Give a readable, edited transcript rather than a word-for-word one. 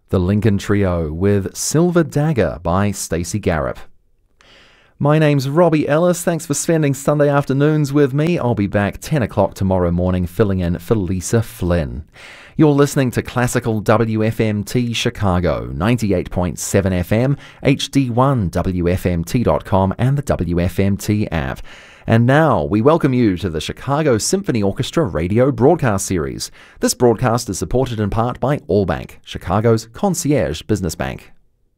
The Lincoln Trio with Silver Dagger by Stacey Garrop. My name's Robbie Ellis. Thanks for spending Sunday afternoons with me. I'll be back 10 o'clock tomorrow morning filling in for Lisa Flynn. You're listening to Classical WFMT Chicago, 98.7 FM, HD1, WFMT.com and the WFMT app. And now we welcome you to the Chicago Symphony Orchestra radio broadcast series. This broadcast is supported in part by Allbank, Chicago's concierge business bank.